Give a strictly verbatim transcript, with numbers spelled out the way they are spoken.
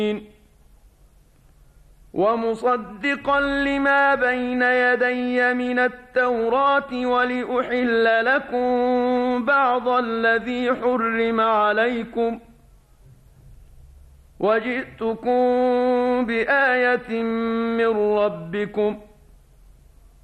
ومصدقا لما بين يدي من التوراة ولأحل لكم بعض الذي حرم عليكم وجئتكم بآية من ربكم